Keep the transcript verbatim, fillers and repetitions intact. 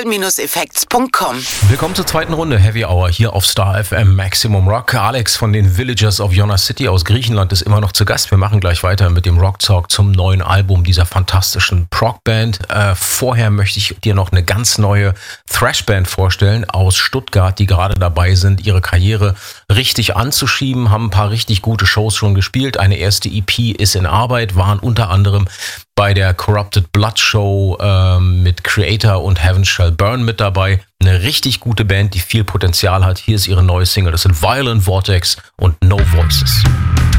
Hall-Effects Punkt com. Willkommen zur zweiten Runde Heavy Hour hier auf Star F M Maximum Rock. Alex von den Villagers of Iona City aus Griechenland ist immer noch zu Gast. Wir machen gleich weiter mit dem Rock Talk zum neuen Album dieser fantastischen Prog-Band. Äh, vorher möchte ich dir noch eine ganz neue Thrash-Band vorstellen aus Stuttgart, die gerade dabei sind, ihre Karriere richtig anzuschieben, haben ein paar richtig gute Shows schon gespielt. Eine erste E P ist in Arbeit, waren unter anderem bei der Corrupted Blood Show ähm, mit Creator und Heaven Shall Burn mit dabei. Eine richtig gute Band, die viel Potenzial hat. Hier ist ihre neue Single. Das sind Violent Vortex und No Voices.